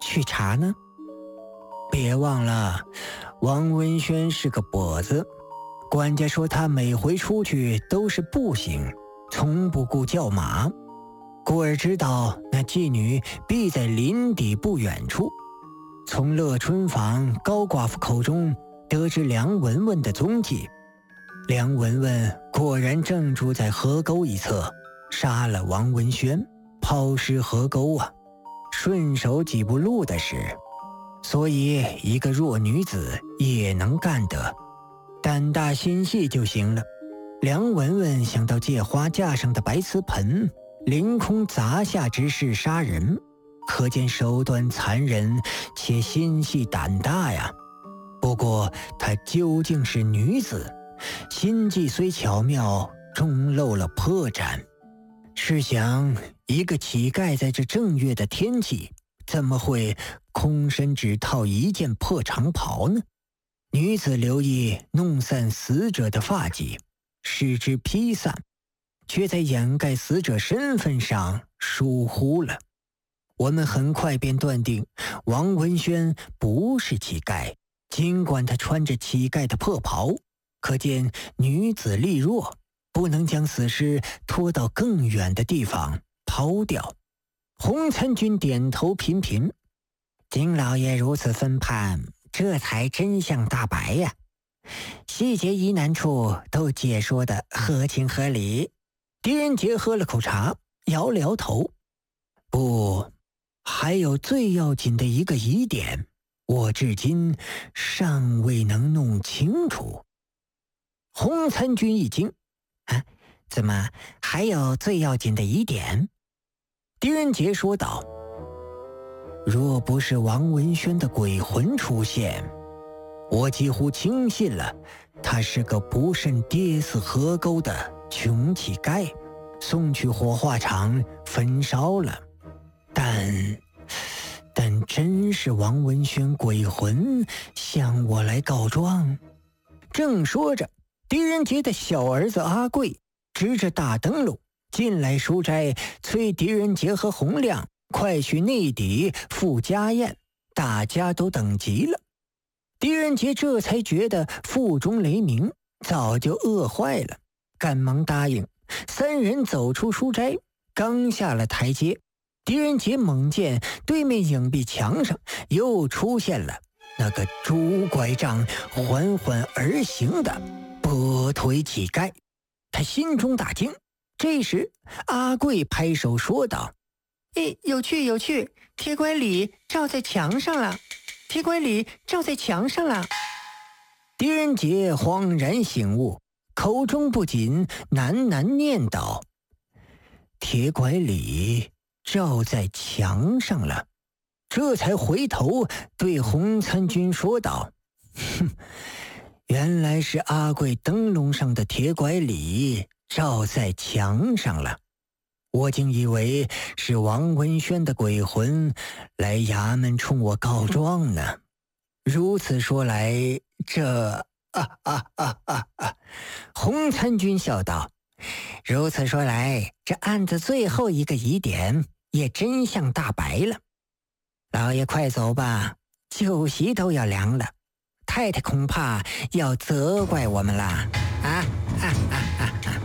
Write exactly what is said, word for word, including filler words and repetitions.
去查呢？别忘了，王文轩是个跛子，管家说他每回出去都是步行，从不顾叫马。故而知道那妓女必在林底不远处。从乐春坊高寡妇口中得知梁文文的踪迹，梁文文果然正住在河沟一侧，杀了王文轩，抛尸河沟啊，顺手几步路的事。所以一个弱女子也能干得，胆大心细就行了。梁文文想到借花架上的白瓷盆凌空砸下之势杀人，可见手段残忍且心细胆大呀。不过她究竟是女子，心计虽巧妙，终露了破绽。试想，一个乞丐在这正月的天气，怎么会空身只套一件破长袍呢？女子留意弄散死者的发髻，使之披散，却在掩盖死者身份上疏忽了。我们很快便断定王文轩不是乞丐，尽管他穿着乞丐的破袍，可见女子力弱，不能将死尸拖到更远的地方抛掉。洪参军点头频频，金老爷如此分判，这才真相大白呀。细节疑难处都解说得合情合理。狄仁杰喝了口茶，摇了摇头，不，还有最要紧的一个疑点，我至今尚未能弄清楚。洪参军一惊，啊，怎么还有最要紧的疑点？狄仁杰说道，若不是王文轩的鬼魂出现，我几乎轻信了他是个不慎跌死河沟的穷乞丐，送去火化场焚烧了。但但真是王文轩鬼魂向我来告状？正说着，狄仁杰的小儿子阿贵执着大灯笼进来书斋，催狄仁杰和洪亮快去内底赴家宴，大家都等急了。狄仁杰这才觉得腹中雷鸣，早就饿坏了，赶忙答应。三人走出书斋，刚下了台阶，狄仁杰猛见对面影壁墙上又出现了那个拄拐杖缓缓而行的跛腿乞丐，他心中大惊。这时阿贵拍手说道，诶，有趣有趣，铁拐李照在墙上了，铁拐李照在墙上了。狄仁杰恍然醒悟，口中不禁喃喃念叨，铁拐李照在墙上了。这才回头对洪参军说道，哼，原来是阿贵灯笼上的铁拐李照在墙上了，我竟以为是王文轩的鬼魂来衙门冲我告状呢。如此说来，这啊啊啊啊啊！洪参军笑道，如此说来，这案子最后一个疑点也真相大白了。老爷快走吧，酒席都要凉了，太太恐怕要责怪我们了啊！